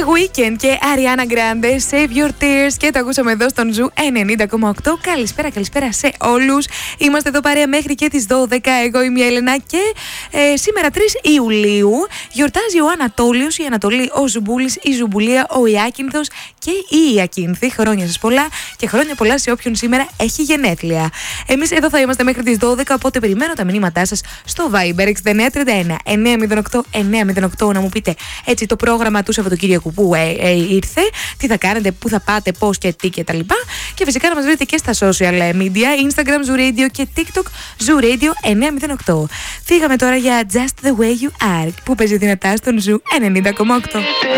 Weekend και Ariana Grande, Save Your Tears, και το ακούσαμε εδώ στον Ζου 90,8. Καλησπέρα σε όλους. Είμαστε εδώ παρέα μέχρι και τις 12. Εγώ είμαι η Έλενα και σήμερα 3 Ιουλίου γιορτάζει ο Ανατόλιος, η Ανατολή, ο Ζουμπούλης, η Ζουμπουλία, ο Ιάκυνθος και η Ιακύνθη. Χρόνια σας πολλά και χρόνια πολλά σε όποιον σήμερα έχει γενέθλια. Εμείς εδώ θα είμαστε μέχρι τις 12, οπότε περιμένω τα μηνύματά σας στο Viber 6931 908 908 να μου πείτε έτσι το πρόγραμμα του Σαββατοκύριακου που ήρθε, τι θα κάνετε, πού θα πάτε, πώς και τι και τα λοιπά. Και φυσικά να μας βρείτε και στα social media, Instagram Zoo Radio και TikTok Zoo Radio 908. Φύγαμε τώρα για Just the Way You Are που παίζει δυνατά στον Zoo 90,8.